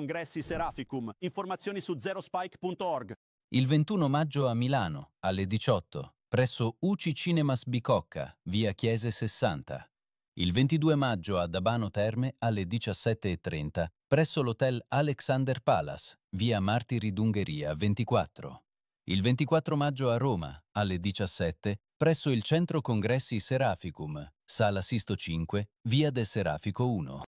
Congressi Seraficum. Informazioni su zerospike.org. Il 21 maggio a Milano, alle 18, presso UCI Cinemas Bicocca, via Chiese 60. Il 22 maggio ad Abano Terme, alle 17:30, presso l'hotel Alexander Palace, via Martiri d'Ungheria 24. Il 24 maggio a Roma, alle 17, presso il Centro Congressi Seraficum, Sala Sisto 5, via del Serafico 1.